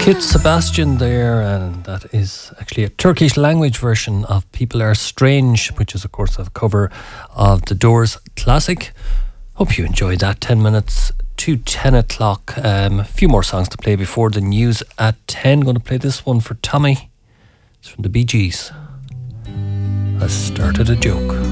Kit Sebastian there, and that is actually a Turkish language version of People Are Strange, which is of course a cover of the Doors classic. Hope you enjoyed that. 10 minutes to 10 o'clock. A few more songs to play before the news at 10. Going to play this one for Tommy. It's from the Bee Gees. I started a joke.